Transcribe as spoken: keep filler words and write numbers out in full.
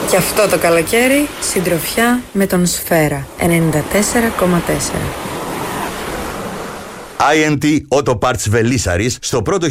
Και αυτό το καλοκαίρι, συντροφιά με τον Σφαίρα ενενήντα τέσσερα κόμμα τέσσερα. άι εν τι Auto Parts Βελίσσαρης, στο πρώτο